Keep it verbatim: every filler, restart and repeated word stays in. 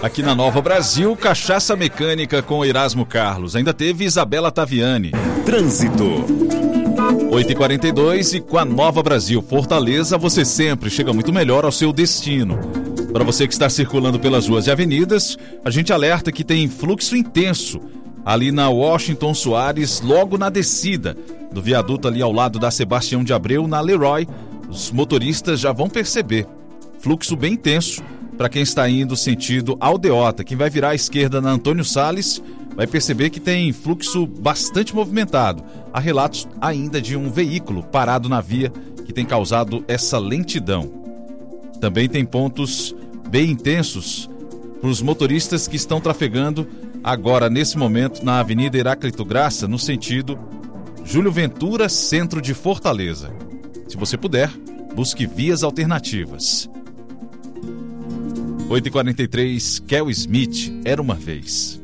Aqui na Nova Brasil, Cachaça Mecânica com Erasmo Carlos. Ainda teve Isabela Taviani. Trânsito. oito e quarenta e dois e com a Nova Brasil Fortaleza, você sempre chega muito melhor ao seu destino. Para você que está circulando pelas ruas e avenidas, a gente alerta que tem fluxo intenso ali na Washington Soares, logo na descida do viaduto ali ao lado da Sebastião de Abreu, na Leroy. Os motoristas já vão perceber. Fluxo bem intenso para quem está indo sentido Aldeota. Quem vai virar à esquerda na Antônio Salles vai perceber que tem fluxo bastante movimentado. Há relatos ainda de um veículo parado na via que tem causado essa lentidão. Também tem pontos bem intensos para os motoristas que estão trafegando agora, nesse momento, na Avenida Heráclito Graça, no sentido Júlio Ventura, centro de Fortaleza. Se você puder, busque vias alternativas. oito e quarenta e três, Kel Smith, Era Uma Vez.